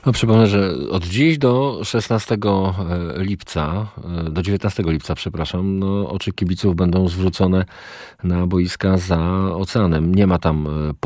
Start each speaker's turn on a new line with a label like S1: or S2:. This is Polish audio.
S1: No, przypomnę, że od dziś do 16 lipca, do 19 lipca, przepraszam, no, oczy kibiców będą zwrócone na boiska za oceanem. Nie ma tam